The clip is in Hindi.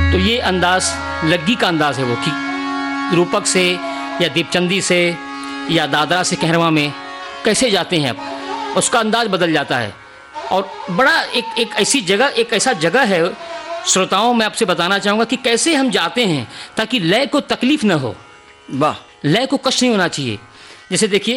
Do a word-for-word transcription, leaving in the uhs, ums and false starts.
तो ये अंदाज लग्गी का अंदाज है वो कि रूपक से या दीपचंदी से या दादरा से कहरवा में कैसे जाते हैं आप, उसका अंदाज बदल जाता है। और बड़ा एक एक ऐसी जगह एक ऐसा जगह है श्रोताओं, मैं आपसे बताना चाहूँगा कि कैसे हम जाते हैं ताकि लय को तकलीफ न हो, वाह, लय को कष्ट नहीं होना चाहिए। जैसे देखिए